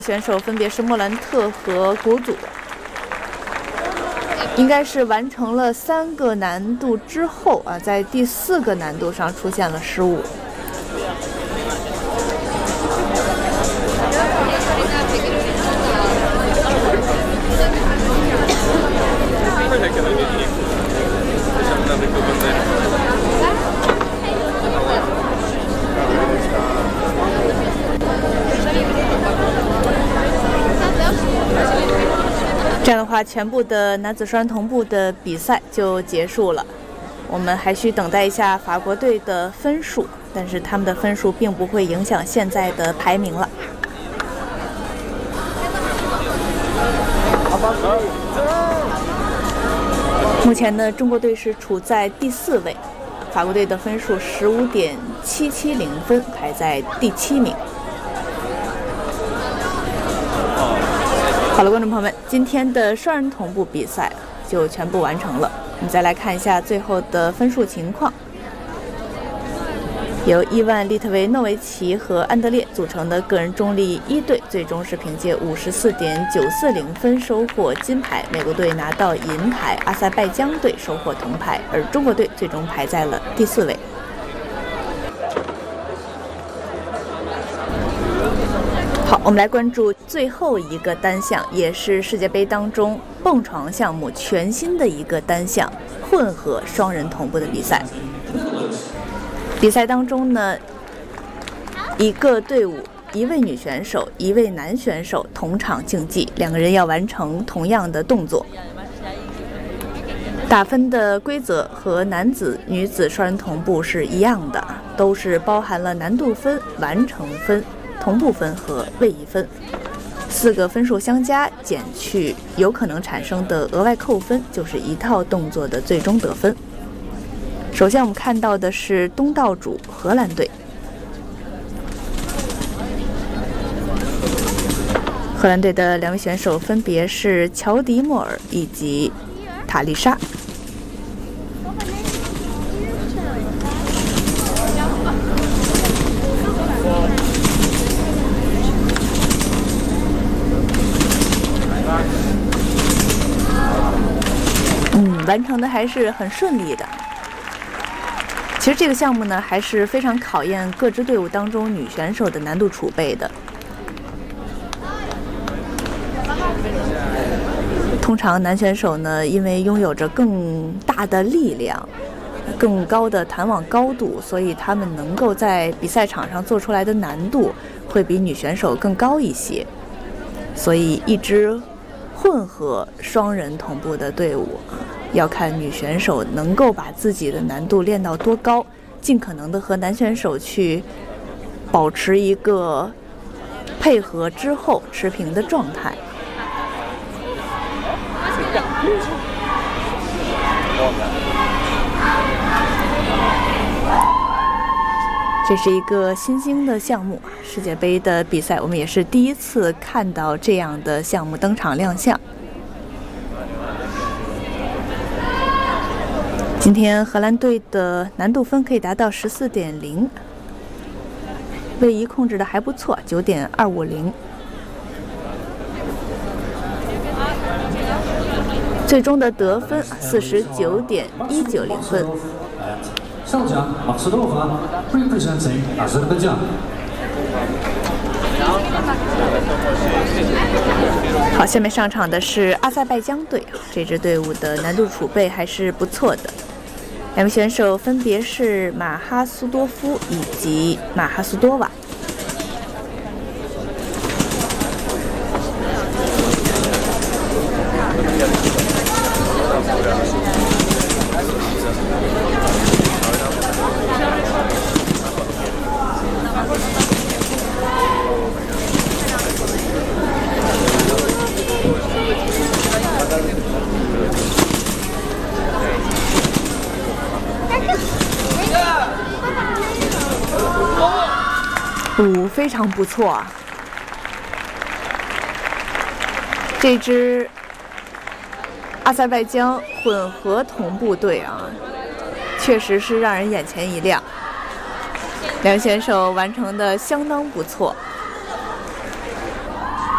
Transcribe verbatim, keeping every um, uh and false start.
选手分别是莫兰特和古祖，应该是完成了三个难度之后啊，在第四个难度上出现了失误。这样的话，全部的男子双人同步的比赛就结束了。我们还需等待一下法国队的分数，但是他们的分数并不会影响现在的排名了。目前呢，中国队是处在第四位，法国队的分数十五点七七零分，排在第七名。好了，观众朋友们，今天的双人同步比赛就全部完成了。我们再来看一下最后的分数情况。由伊万·利特维诺维奇和安德烈组成的个人中立一队，最终是凭借五十四点九四零分收获金牌，美国队拿到银牌，阿塞拜疆队收获铜牌，而中国队最终排在了第四位。好，我们来关注最后一个单项，也是世界杯当中蹦床项目全新的一个单项——混合双人同步的比赛。比赛当中呢，一个队伍一位女选手、一位男选手同场竞技，两个人要完成同样的动作。打分的规则和男子、女子双人同步是一样的，都是包含了难度分、完成分、同步分和位移分，四个分数相加减去有可能产生的额外扣分，就是一套动作的最终得分。首先我们看到的是东道主荷兰队，荷兰队的两位选手分别是乔迪莫尔以及塔丽莎。嗯，完成的还是很顺利的。其实这个项目呢，还是非常考验各支队伍当中女选手的难度储备的。通常男选手呢，因为拥有着更大的力量、更高的弹网高度，所以他们能够在比赛场上做出来的难度会比女选手更高一些。所以一支混合双人同步的队伍，要看女选手能够把自己的难度练到多高，尽可能的和男选手去保持一个配合之后持平的状态。这是一个新兴的项目，世界杯的比赛我们也是第一次看到这样的项目登场亮相。今天荷兰队的难度分可以达到十四点零，位移控制的还不错，九点二五零。最终的得分四十九点一九零分。 上场马斯多夫 representing Azerbaijan。 好，下面上场的是阿塞拜疆队，这支队伍的难度储备还是不错的。两位选手分别是马哈苏多夫以及马哈苏多瓦。舞非常不错啊！这支阿塞拜疆混合同步队啊，确实是让人眼前一亮。两位选手完成的相当不错。